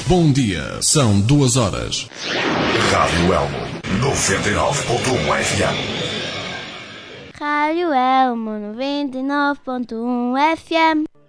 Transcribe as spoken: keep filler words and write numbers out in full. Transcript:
Bom dia, são duas horas. Rádio Elmo, noventa e nove ponto um F M. Rádio Elmo, noventa e nove ponto um F M.